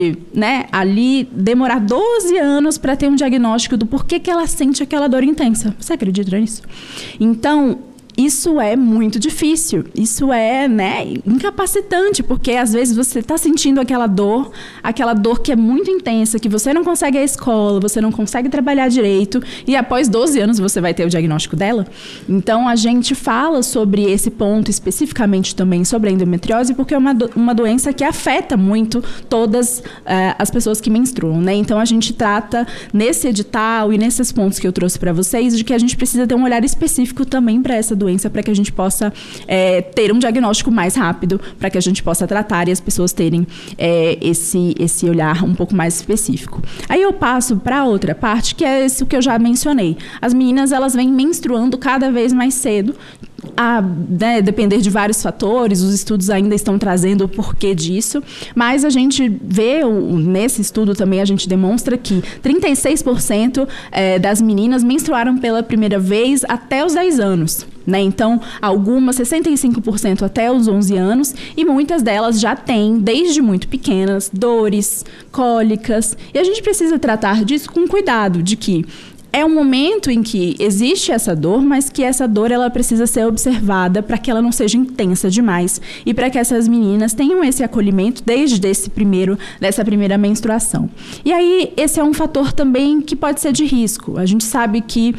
né, ali demorar 12 anos para ter um diagnóstico do porquê que ela sente aquela dor intensa. Você acredita nisso? Então, isso é muito difícil, isso é, né, incapacitante, porque às vezes você está sentindo aquela dor que é muito intensa, que você não consegue ir à escola, você não consegue trabalhar direito, e após 12 anos você vai ter o diagnóstico dela. Então, a gente fala sobre esse ponto especificamente também sobre a endometriose, porque é uma doença que afeta muito todas as pessoas que menstruam, né? Então, a gente trata nesse edital e nesses pontos que eu trouxe para vocês, de que a gente precisa ter um olhar específico também para essa doença, para que a gente possa ter um diagnóstico mais rápido, para que a gente possa tratar e as pessoas terem esse olhar um pouco mais específico. Aí eu passo para outra parte, que é isso que eu já mencionei. As meninas, elas vêm menstruando cada vez mais cedo, né, depender de vários fatores, os estudos ainda estão trazendo o porquê disso, mas a gente vê, nesse estudo também a gente demonstra que 36% das meninas menstruaram pela primeira vez até os 10 anos. Né? Então, algumas, 65% até os 11 anos, e muitas delas já têm, desde muito pequenas, dores, cólicas, e a gente precisa tratar disso com cuidado, de que é um momento em que existe essa dor, mas que essa dor ela precisa ser observada para que ela não seja intensa demais e para que essas meninas tenham esse acolhimento desde dessa primeira menstruação. E aí, esse é um fator também que pode ser de risco. A gente sabe que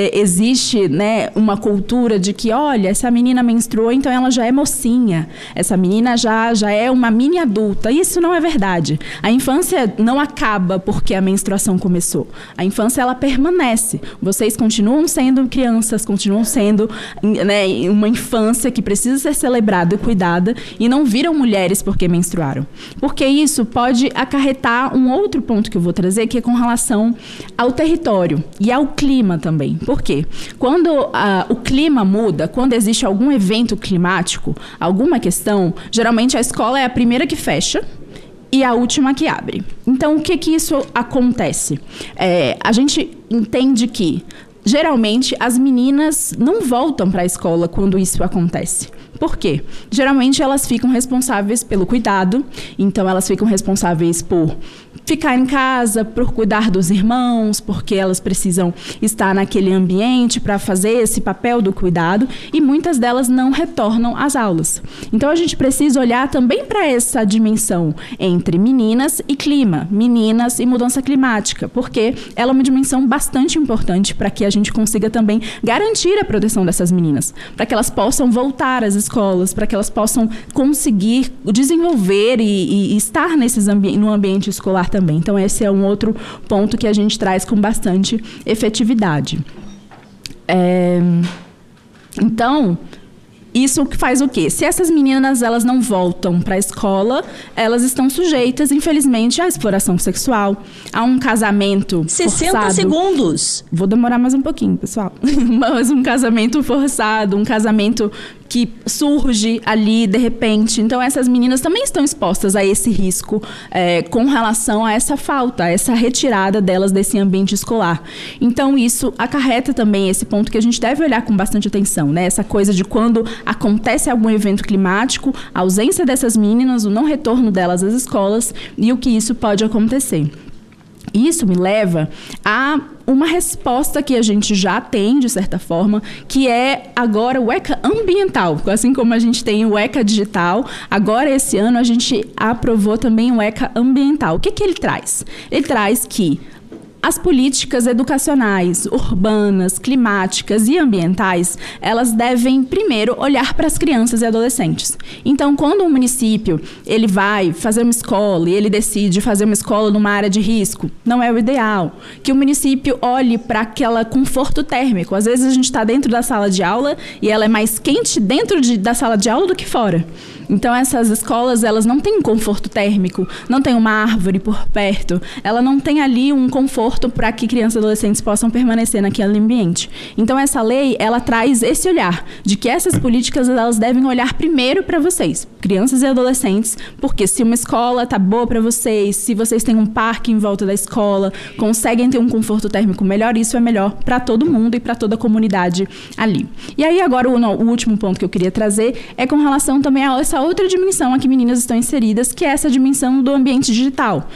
existe, né, uma cultura de que, olha, essa menina menstruou, então ela já é mocinha, essa menina já é uma mini adulta. Isso não é verdade. A infância não acaba porque a menstruação começou. A infância, ela permanece. Vocês continuam sendo crianças, continuam sendo, né, uma infância que precisa ser celebrada e cuidada, e não viram mulheres porque menstruaram. Porque isso pode acarretar um outro ponto que eu vou trazer, que é com relação ao território e ao clima também. Por quê? Quando o clima muda, quando existe algum evento climático, alguma questão, geralmente a escola é a primeira que fecha e a última que abre. Então, o que isso acontece? A gente entende que, geralmente, as meninas não voltam para a escola quando isso acontece. Por quê? Geralmente, elas ficam responsáveis pelo cuidado, então elas ficam responsáveis por ficar em casa, por cuidar dos irmãos, porque elas precisam estar naquele ambiente para fazer esse papel do cuidado, e muitas delas não retornam às aulas. Então, a gente precisa olhar também para essa dimensão entre meninas e clima, meninas e mudança climática, porque ela é uma dimensão bastante importante para que a gente consiga também garantir a proteção dessas meninas, para que elas possam voltar às escolas, para que elas possam conseguir desenvolver e estar no ambiente escolar também. Então, esse é um outro ponto que a gente traz com bastante efetividade. Então, isso faz o quê? Se essas meninas elas não voltam para a escola, elas estão sujeitas, infelizmente, à exploração sexual, a um casamento 60 forçado. segundos. Vou demorar mais um pouquinho, pessoal. Mas um casamento forçado, um casamento que surge ali de repente. Então, essas meninas também estão expostas a esse risco com relação a essa falta, a essa retirada delas desse ambiente escolar. Então, isso acarreta também esse ponto que a gente deve olhar com bastante atenção, né? Essa coisa de quando acontece algum evento climático, a ausência dessas meninas, o não retorno delas às escolas e o que isso pode acontecer. Isso me leva a uma resposta que a gente já tem, de certa forma, que é agora o ECA ambiental. Assim como a gente tem o ECA digital, agora esse ano a gente aprovou também o ECA ambiental. O que ele traz? Ele traz que as políticas educacionais, urbanas, climáticas e ambientais, elas devem primeiro olhar para as crianças e adolescentes. Então, quando um município ele vai fazer uma escola e ele decide fazer uma escola numa área de risco, não é o ideal. Que o município olhe para aquele conforto térmico. Às vezes a gente está dentro da sala de aula e ela é mais quente dentro da sala de aula do que fora. Então, essas escolas, elas não têm um conforto térmico, não tem uma árvore por perto, ela não tem ali um conforto conforto para que crianças e adolescentes possam permanecer naquele ambiente. Então, essa lei, ela traz esse olhar de que essas políticas, elas devem olhar primeiro para vocês, crianças e adolescentes, porque se uma escola tá boa para vocês, se vocês têm um parque em volta da escola, conseguem ter um conforto térmico melhor, isso é melhor para todo mundo e para toda a comunidade ali. E aí, agora, o último ponto que eu queria trazer é com relação também a essa outra dimensão a que meninas estão inseridas, que é essa dimensão do ambiente digital.